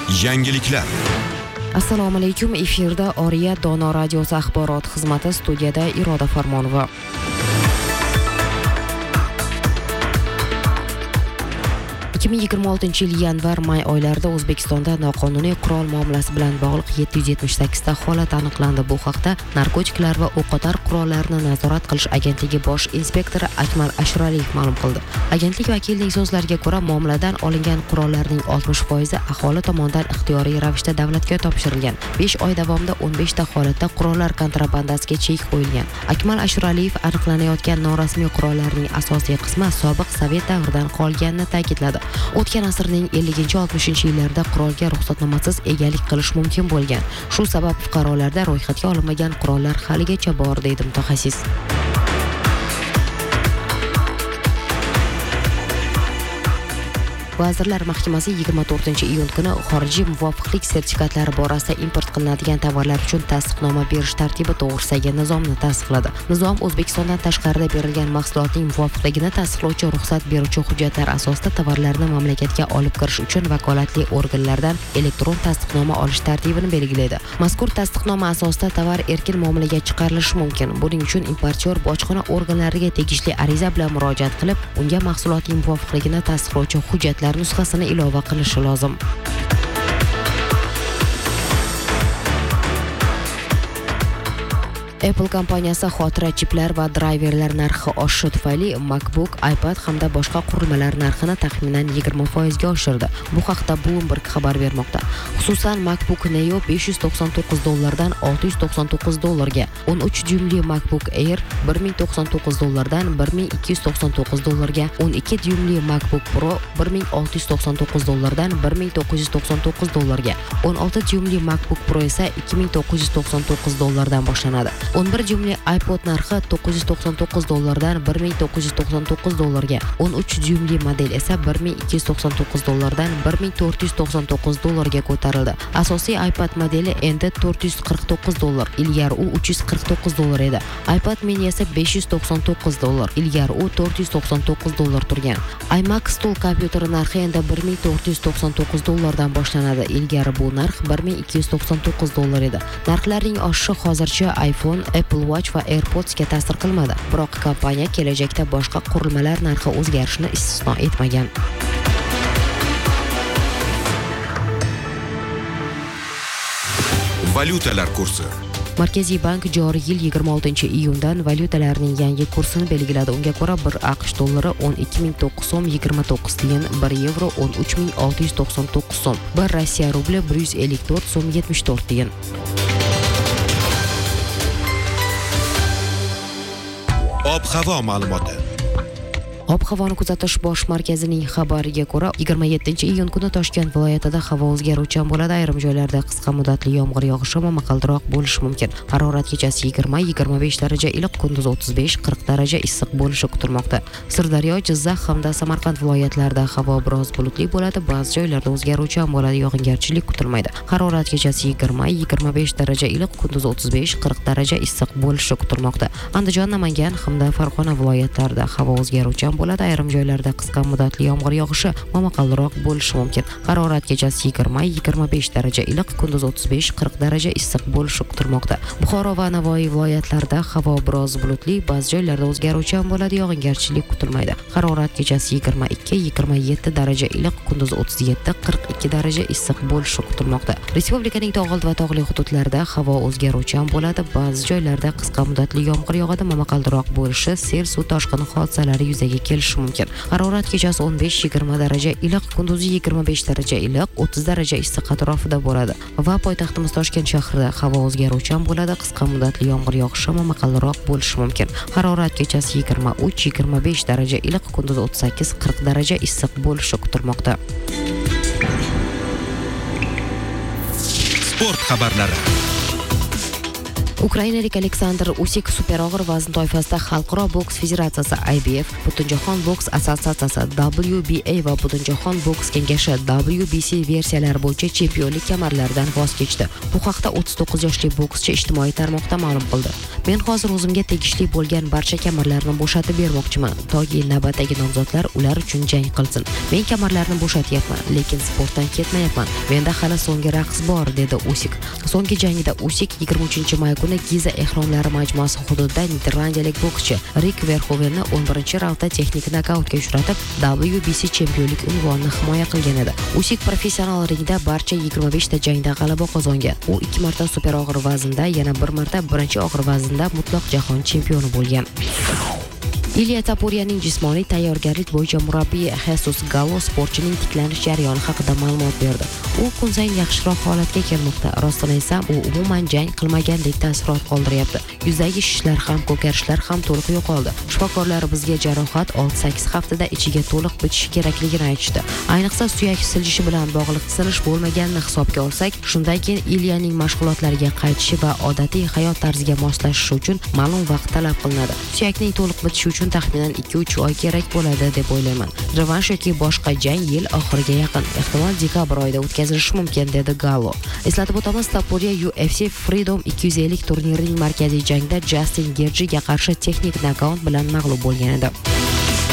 Yangiliklar. Assalomu alaykum. Efirda Oriya Dono radiosi axborot xizmati, studiyada Iroda Farmonova. ...2026 yil yanvar-may oylarida O'zbekistonda noqonuniy qurol muomalasi bilan bog'liq 778 ta holat aniqlandi. Bu haqda Narkotiklar va o'qotar qurollarni nazorat qilish agentligi bosh inspektori Akmal Ashraliyev ma'lum qildi. Agentlik vakilining so'zlariga ko'ra, muomaladan olingan qurollarning 60% aholi tomonidan ixtiyoriy ravishda davlatga topshirilgan. 5 oy davomida 15 ta holatda qurollar kontrabandasiga chek qo'yilgan. Akmal Ashraliyev aniqlanayotgan norasmiy qurollarning asosiy qismi sobiq Sovet davridan qolganini ta'kidladi. O'tgan asrning 50-60 yillarida qurolga ruxsatnomasiz egalik qilish mumkin bo'lgan. Shu sabab fuqarolarda ro'yxatga olinmagan qurollar haligacha bor, deydi mutaxassis. Vazirlar Mahkamasi 24-iyul kuni xorijiy muvofiqlik sertifikatlari borasida import qilinadigan tovarlar uchun tasdiqnoma berish tartibi to'g'risidagi nizomni tasdiqladi. Nizom O'zbekistondan tashqarida berilgan mahsulotning muvofiqligini tasdiqlovchi ruxsat beruvchi hujjatlar asosida tovarlarni mamlakatga olib kirish uchun vakolatli organlardan elektron tasdiqnoma olish tartibini belgilaydi. Mazkur tasdiqnoma asosida tovar erkin muomalaga chiqarilishi mumkin. Buning uchun importyor bojxona organlariga tegishli ariza bilan murojaat qilib, unga mahsulotning muvofiqligini tasdiqlovchi hujjatlar nusxasini ilova qilishi lozim. Apple kompaniyasi xotira chiplar va drayverlar narxi oshishi tufayli MacBook, iPad hamda boshqa qurilmalar narxini taxminan 20% ga oshirdi. Bu haqda Bloomberg xabar bermoqda. Xususan, MacBook Neo $599 $699 ga, 13 dyumli MacBook Air $1099 $1299 ga, 12 dyumli MacBook Pro $1699 $1999 ga, 16 dyumli MacBook Pro esa $2999 dan boshlanadi. 11 dyumli iPod narxi $999 dan $1999 ga, 13 dyumli model esa $1299 dan $1499 ga ko'tarildi. Asosiy iPad modeli endi $449, ilgari u $349 edi. iPad mini esa $599, ilgari u $499 turgan. iMac stul kompyuteri narxi endi $1499 dan boshlanadi, ilgari bu narx $1299 edi. Narxlarning oshishi hozircha iPhone, Apple Watch va AirPods ga ta'sir qilmadi. Biroq kompaniya kelajakda boshqa qurilmalar narxi o'zgarishini istisno etmagan. Valyutalar kursi. Markaziy bank joriy yil 26-iyundan valyutalarning yangi kursini belgiladi. Unga ko'ra 1 AQSh dollari 12.900 so'm 29 tiyin, 1 yevro 13.699 so'm, 1 Rossiya rubli 154 so'm 74 tiyin. Ob-havo ma'lumoti. Ob-havoni kuzatish bosh markazining xabariga ko'ra, 27-iyun kuni Toshkent viloyatida havo o'zgaruvchan bo'ladi. Ayrim joylarda qisqa muddatli yomg'ir yog'ishi va momaqaldiroq bo'lishi mumkin. Harorat kechasi 20-25 daraja iliq, kunduz 35-40 daraja issiq bo'lishi kutilmoqda. Sirdaryo, Jizzax hamda Samarqand viloyatlarida havo biroz bulutli bo'ladi. Ba'zi joylarda o'zgaruvchan bo'ladi, yog'ingarchilik kutilmaydi. Harorat kechasi 20-25 daraja iliq, kunduz 35-40 daraja issiq bo'lishi kutilmoqda. Andijon, Namangan hamda Farg'ona viloyatlarida havo o'zgaruvchan bo'ladi. Ayrim joylarda qisqa muddatli yomg'ir yog'ishi, momaqaldiroq bo'lishi mumkin. Harorat kechasi 20-25 daraja iliq, kunduz 35-40 daraja issiq bo'lishi kutilmoqda. Buxoro va Navoiy viloyatlarida havo biroz bulutli, ba'zi joylarda o'zgaruvchan bo'ladi, yog'ingarchilik kutilmaydi. Harorat kechasi 22-27 daraja iliq, kunduz 37-42 daraja issiq bo'lishi kutilmoqda. Respublikaning tog'ol va tog'li hududlarida havo o'zgaruvchan bo'ladi, ba'zi joylarda qisqa muddatli yomg'ir yog'adi, momaqaldiroq bo'lishi, sel, suv toshqini hodisalari yuzaga kelishi mumkin. Harorat kechasi 15-20 daraja iliq, kunduzi 25 daraja iliq, 30 daraja issiq atrofida bo'ladi. Va poytaxtimiz Toshkent shahrida havo o'zgaruvchan bo'ladi, qisqa muddatli yomg'ir yog'ishi, momaqaldiroq bo'lishi mumkin. Harorat kechasi 23-25 daraja iliq, kunduz 38-40 daraja issiq bo'lishi kutilmoqda. Sport xabarlari. Ukrainalik Aleksandr Usyk super og'ir vazn toifasida Xalqaro boks federatsiyasi IBF, Butunjahon boks assotsiatsiyasi WBA va Butunjahon boks kengashi WBC versiyalari bo'yicha chempionlik kamarlaridan voz kechdi. Bu haqda 39 yoshli bokschi ijtimoiy tarmoqda ma'lum qildi. Men hozir o'zimga tegishli bo'lgan barcha kamarlarni bo'shatib bermoqchiman, toki navbatdagi nomzodlar ular uchun jang qilsin. Men kamarlarni bo'shatyapman, lekin sportdan ketmayapman. Menda hali so'nggi raqs bor, dedi Usyk. So'nggi jangida Usyk 23-may kuni Giza ehromlari majmuasi hududida niderlandiyalik bokschi Rik Verhovenni 11-raundda texnik nokautga uchratib, WBC chempionlik unvonini himoya qilgan edi. Usyk professional ringda barcha 25 ta jangda g'alaba qozongan. U 2 marta super og'ir vaznda, yana 1 marta birinchi og'ir vaznda mutlaq jahon chempioni bo'lgan. Ilya Topurya'ning jismoniy tayyorgarlik bo'yicha murabbiyi Jesus Gallo sportchining tiklanish jarayoni haqida ma'lumot berdi. U kun sayin yaxshiroq holatga kelmoqda. Rostini aytsam, u umuman jang qilmagandek taassurot qoldiryapti. Yuzdagi shishlar ham, ko'karishlar ham to'liq yo'qoldi. Shifokorlar bizga jarohat 6-8 haftada ichiga to'liq bitishi kerakligini aytishdi. Ayniqsa suyak siljishi bilan bog'liq sinish bo'lmaganini hisobga olsak, shundan keyin Ilyaning mashg'ulotlariga qaytishi va odatiy hayot tarziga moslashishi uchun ma'lum vaqt talab qilinadi. Suyakning to'liq bitishi uchun taxminan 2-3 oy kerak bo'ladi deb o'ylayman. Revansh yoki boshqa jang yil oxiriga yaqin, ehtimol dekabr oyida o'tkazilishi mumkin, dedi Gallo. Eslatib o'tamiz, Topuria UFC Freedom 250 turnirining markaziy jangida Justin Gaethje'ga qarshi texnik nokaut bilan mag'lub bo'lgan edi.